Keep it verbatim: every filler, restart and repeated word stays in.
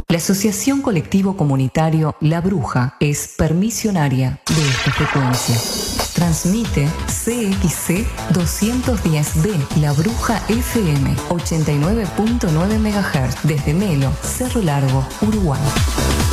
La Asociación Colectivo Comunitario La Bruja es permisionaria de esta frecuencia. Transmite C X C doscientos diez B La Bruja F M ochenta y nueve punto nueve megahertz desde Melo, Cerro Largo, Uruguay.